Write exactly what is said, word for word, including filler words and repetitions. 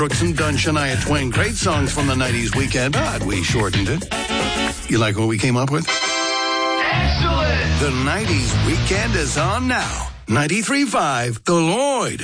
Brooks and Dunn, Shania Twain. Great songs from the nineties weekend, but we shortened it. You like what we came up with? Excellent! The nineties weekend is on now. ninety-three point five, The Lloyd.